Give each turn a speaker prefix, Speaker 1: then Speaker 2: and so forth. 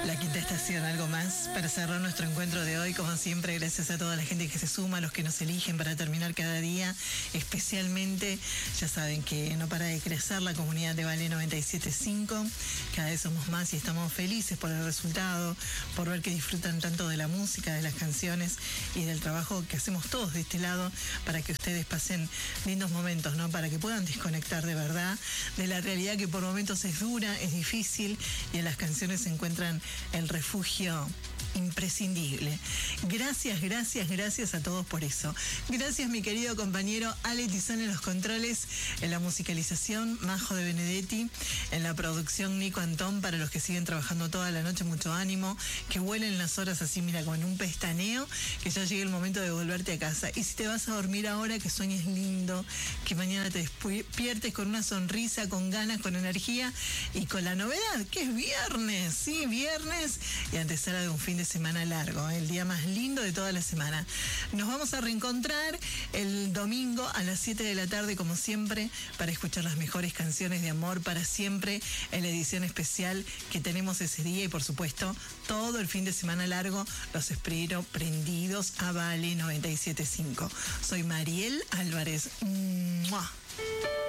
Speaker 1: La quinta estación, algo más para cerrar nuestro encuentro de hoy. Como siempre, gracias a toda la gente que se suma, a los que nos eligen para terminar cada día. Especialmente, ya saben que no para de crecer la comunidad de Vale 97.5. Cada vez somos más y estamos felices por el resultado, por ver que disfrutan tanto de la música, de las canciones y del trabajo que hacemos todos de este lado para que ustedes pasen lindos momentos, ¿no? Para que puedan desconectar de verdad de la realidad que por momentos es dura, es difícil, y en las canciones se encuentran el refugio imprescindible. Gracias, gracias, gracias a todos por eso. Gracias, mi querido compañero Ale Tizón en los controles, en la musicalización, Majo de Benedetti, en la producción, Nico Antón, para los que siguen trabajando toda la noche, mucho ánimo, que vuelen las horas así, mira, con un pestañeo, que ya llegue el momento de volverte a casa. Y si te vas a dormir ahora, que sueñes lindo, que mañana te despiertes con una sonrisa, con ganas, con energía y con la novedad, que es viernes, sí, viernes, y antesala de un fin de semana largo, el día más lindo de toda la semana. Nos vamos a reencontrar el domingo a las 7 de la tarde, como siempre, para escuchar las mejores canciones de amor para siempre en la edición especial que tenemos ese día, y por supuesto todo el fin de semana largo los espero prendidos a Vale 97.5. Soy Mariel Álvarez. ¡Mua!